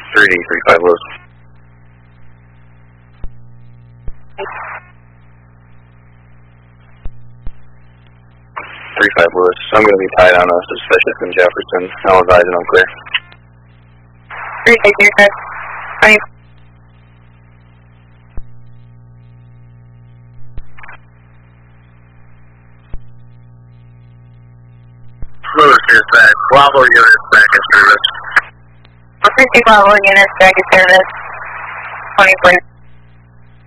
335 Lewis. 35 Lewis. I'm going to be tied on a suspicious in Jefferson. I'll advise and I'm clear. 3 take your 20. Lewis is back. Bravo units back in service. 50 Bravo units back in service. 20 please.